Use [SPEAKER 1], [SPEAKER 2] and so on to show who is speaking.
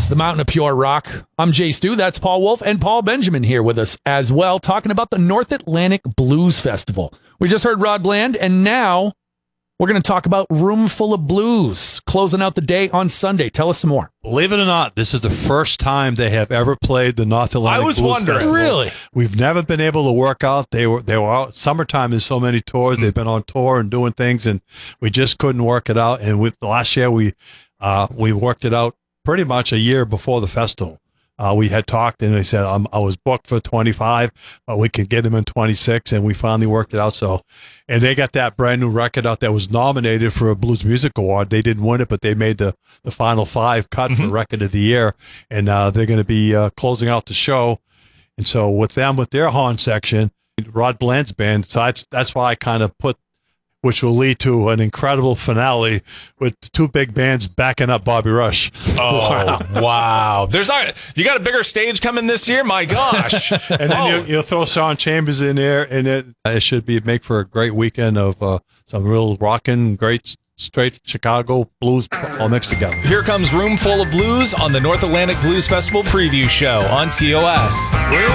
[SPEAKER 1] the Mountain of Pure Rock. I'm Jay Stu, that's Paul Wolf, and Paul Benjamin here with us as well, talking about the North Atlantic Blues Festival. We just heard Rod Bland, and now we're going to talk about Room Full of Blues, closing out the day on Sunday. Tell us some more.
[SPEAKER 2] Believe it or not, this is the first time they have ever played the North Atlantic Blues Festival.
[SPEAKER 1] Really?
[SPEAKER 2] We've never been able to work out. They were out. Summertime, there's so many tours. They've been on tour and doing things, and we just couldn't work it out. And last year, we worked it out pretty much a year before the festival. We had talked, and they said I was booked for 25, but we could get him in 26, and we finally worked it out. So, and they got that brand new record out that was nominated for a Blues Music Award. They didn't win it, but they made the final 5 cut for Record of the Year, and they're going to be closing out the show. And so with them, with their horn section, Rod Bland's band, so that's why I kind of put, which will lead to an incredible finale with 2 big bands backing up Bobby Rush.
[SPEAKER 3] Oh, wow. You got a bigger stage coming this year? My gosh.
[SPEAKER 2] And then you'll throw Shawn Chambers in there, and it should make for a great weekend of some real rockin', great straight Chicago blues all mixed together.
[SPEAKER 3] Here comes Room Full of Blues on the North Atlantic Blues Festival preview show on TOS.